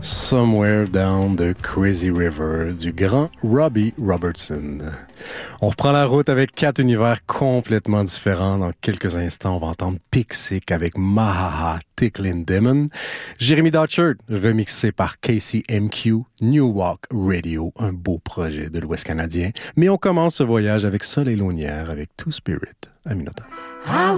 Somewhere Down the Crazy River du grand Robbie Robertson. On reprend la route avec 4 univers complètement différents. Dans quelques instants, on va entendre Pixic avec Mahaha Ticklin' Demon. Jeremy Dutchard, remixé par Casey MQ, New Walk Radio, un beau projet de l'Ouest canadien. Mais on commence ce voyage avec Soleil Launière avec Two Spirit à Minotaur.